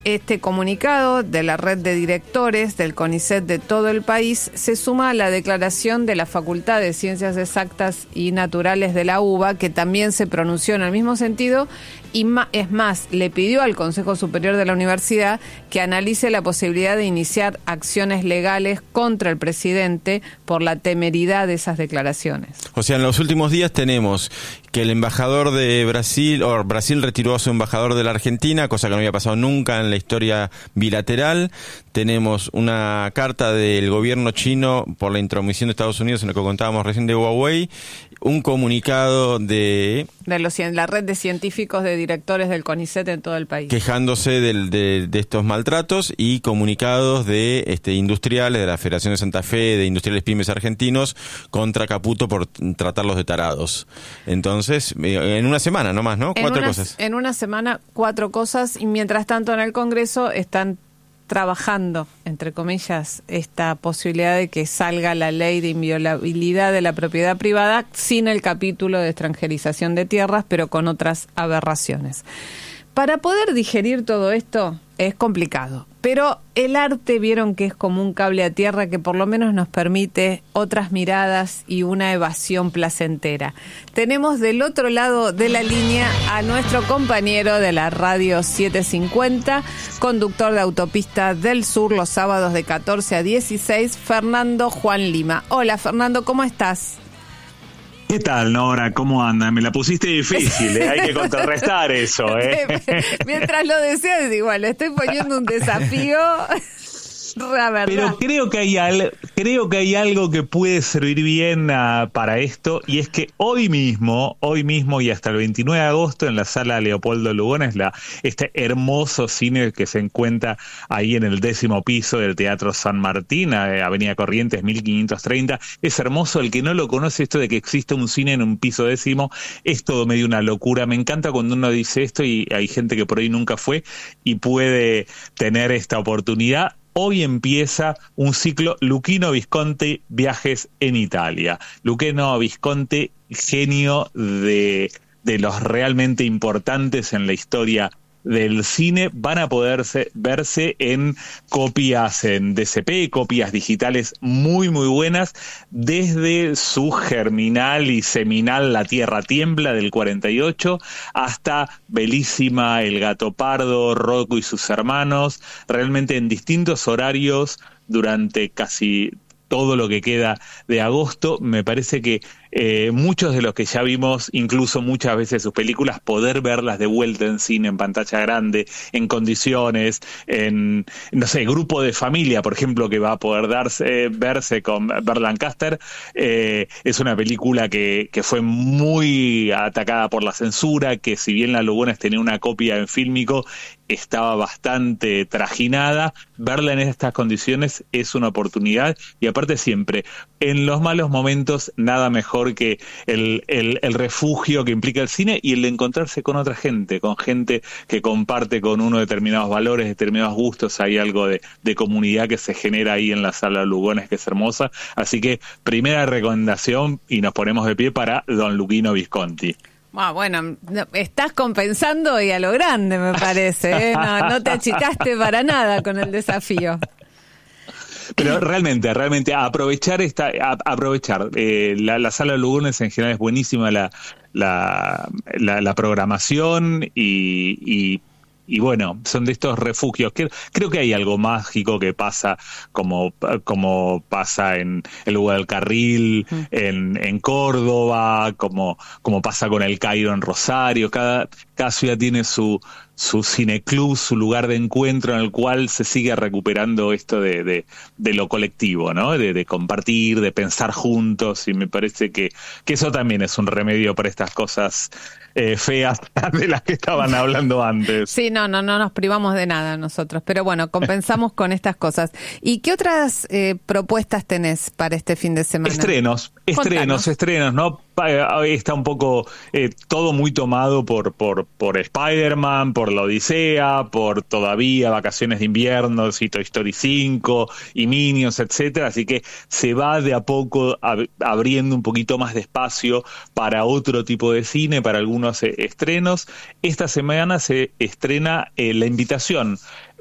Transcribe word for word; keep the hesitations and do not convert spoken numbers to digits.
Este comunicado de la red de directores del CONICET de todo el país se suma a la declaración de la Facultad de Ciencias Exactas y Naturales de la UBA, que también se pronunció en el mismo sentido y es más, le pidió al Consejo Superior de la Universidad que analice la posibilidad de iniciar acciones legales contra el presidente por la temeridad de esas declaraciones. O sea, en los últimos días tenemos que el embajador de Brasil, o Brasil retiró a su embajador de la Argentina, cosa que no había pasado nunca en la historia bilateral. Tenemos una carta del gobierno chino por la intromisión de Estados Unidos en lo que contábamos recién de Huawei, un comunicado de... de los, la red de científicos de directores del CONICET en todo el país. Quejándose del, de, de estos maltratos y comunicados de este, industriales, de la Federación de Santa Fe, de industriales pymes argentinos, contra Caputo por tratarlos de tarados. Entonces, en una semana nomás, ¿no? En Cuatro una, cosas. En una semana, cuatro cosas, y mientras tanto en el Congreso están trabajando, entre comillas, esta posibilidad de que salga la ley de inviolabilidad de la propiedad privada sin el capítulo de extranjerización de tierras, pero con otras aberraciones. Para poder digerir todo esto es complicado, pero el arte vieron que es como un cable a tierra que por lo menos nos permite otras miradas y una evasión placentera. Tenemos del otro lado de la línea a nuestro compañero de la radio setecientos cincuenta, conductor de Autopista del Sur los sábados de catorce a dieciséis, Fernando Juan Lima. Hola Fernando, ¿cómo estás? ¿Qué tal, Nora? ¿Cómo anda? Me la pusiste difícil, ¿eh? Hay que contrarrestar eso, ¿eh? Mientras lo deseas, igual, estoy poniendo un desafío. La verdad. Pero creo que hay al, creo que hay algo que puede servir bien uh, para esto, y es que hoy mismo, hoy mismo y hasta el veintinueve de agosto en la sala Leopoldo Lugones, la, este hermoso cine que se encuentra ahí en el décimo piso del Teatro San Martín, eh, Avenida Corrientes mil quinientos treinta, es hermoso. El que no lo conoce, esto de que existe un cine en un piso décimo, es todo medio una locura. Me encanta cuando uno dice esto y hay gente que por ahí nunca fue y puede tener esta oportunidad. Hoy empieza un ciclo Luchino Visconti, Viajes en Italia. Luchino Visconti, genio de, de los realmente importantes en la historia del cine, van a poderse verse en copias en D C P, copias digitales muy muy buenas, desde su germinal y seminal La Tierra Tiembla del cuarenta y ocho hasta Belísima, El Gato Pardo, Rocco y sus hermanos, realmente en distintos horarios durante casi todo lo que queda de agosto. Me parece que eh, muchos de los que ya vimos, incluso muchas veces sus películas, poder verlas de vuelta en cine, en pantalla grande, en condiciones, en, no sé, Grupo de Familia, por ejemplo, que va a poder darse, verse con Burt Lancaster, eh, es una película que, que fue muy atacada por la censura, que si bien la Lugones tenía una copia en fílmico, estaba bastante trajinada. Verla en estas condiciones es una oportunidad, y aparte siempre, en los malos momentos, nada mejor que el, el, el refugio que implica el cine y el de encontrarse con otra gente, con gente que comparte con uno determinados valores, determinados gustos. Hay algo de, de comunidad que se genera ahí en la sala Lugones, que es hermosa. Así que primera recomendación, y nos ponemos de pie para Don Luchino Visconti. Ah, bueno, estás compensando y a lo grande, me parece, ¿eh? No, no te achicaste para nada con el desafío. Pero realmente, realmente aprovechar esta, a, aprovechar eh, la, la sala Lugones en general es buenísima la la, la, la programación y, y Y bueno, son de estos refugios. Creo, creo que hay algo mágico que pasa, como, como pasa en el lugar del Carril, mm. en, en Córdoba, como, como pasa con el Cairo en Rosario. Cada, cada ciudad tiene su, su cineclub, su lugar de encuentro en el cual se sigue recuperando esto de, de, de lo colectivo, ¿no? De, de compartir, de pensar juntos, y me parece que, que eso también es un remedio para estas cosas eh, feas de las que estaban hablando antes. Sí, no, no, no nos privamos de nada nosotros, pero bueno, compensamos con estas cosas. ¿Y qué otras eh, propuestas tenés para este fin de semana? Estrenos, estrenos, Contanos. estrenos, ¿no? está un poco eh, todo muy tomado por, por, por Spider-Man, por la Odisea, por todavía Vacaciones de Invierno y Toy Story cinco y Minions, etcétera, así que se va de a poco ab- abriendo un poquito más de espacio para otro tipo de cine, para algunos eh, estrenos. Esta semana se estrena eh, La Invitación,